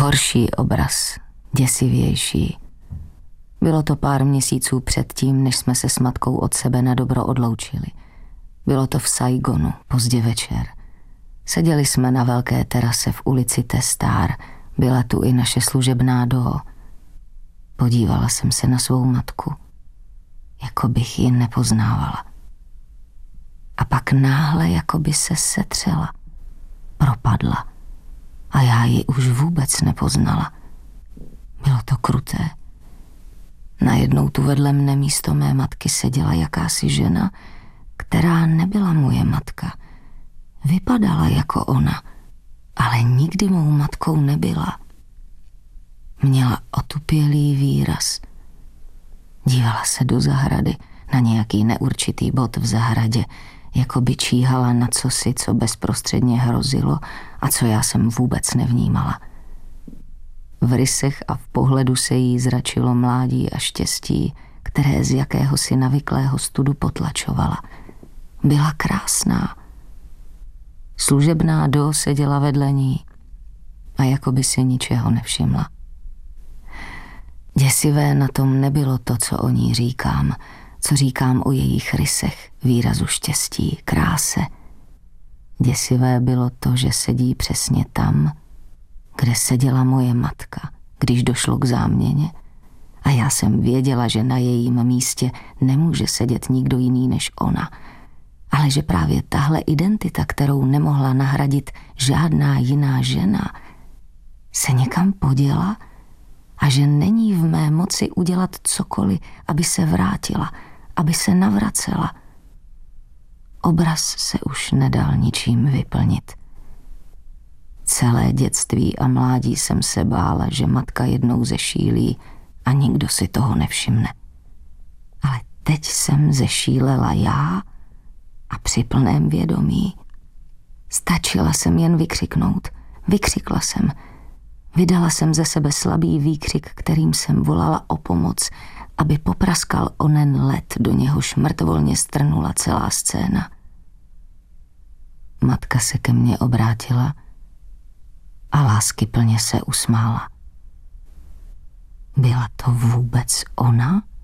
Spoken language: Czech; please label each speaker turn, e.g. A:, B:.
A: Horší obraz, děsivější. Bylo to pár měsíců předtím, než jsme se s matkou od sebe nadobro odloučili. Bylo to v Saigonu, pozdě večer. Seděli jsme na velké terase v ulici Testar. Byla tu i naše služebná Doo. Podívala jsem se na svou matku, jako bych ji nepoznávala. A pak náhle jako by se setřela, propadla a já ji už vůbec nepoznala. Bylo to kruté. Najednou tu vedle mne místo mé matky seděla jakási žena, která nebyla moje matka. Vypadala jako ona, ale nikdy mou matkou nebyla. Měla otupělý výraz. Dívala se do zahrady, na nějaký neurčitý bod v zahradě, jako by číhala na cosi, co bezprostředně hrozilo a co já jsem vůbec nevnímala. V rysech a v pohledu se jí zračilo mládí a štěstí, které z jakéhosi navyklého studu potlačovala. Byla krásná. Služebná Doo seděla vedle ní a jako by si ničeho nevšimla. Děsivé na tom nebylo to, co o ní říkám, co říkám o jejich rysech, výrazu štěstí, kráse. Děsivé bylo to, že sedí přesně tam, kde seděla moje matka, když došlo k záměně, a já jsem věděla, že na jejím místě nemůže sedět nikdo jiný než ona, ale že právě tahle identita, kterou nemohla nahradit žádná jiná žena, se někam poděla a že není v mé moci udělat cokoliv, aby se vrátila, aby se navracela. Obraz se už nedal ničím vyplnit. Celé dětství a mládí jsem se bála, že matka jednou zešílí a nikdo si toho nevšimne. Ale teď jsem zešílela já a při plném vědomí. Stačila jsem jen vykřiknout. Vykřikla jsem. Vydala jsem ze sebe slabý výkřik, kterým jsem volala o pomoc, aby popraskal onen led, do něhož mrtvolně strnula celá scéna. Matka se ke mně obrátila a láskyplně se usmála. Byla to vůbec ona?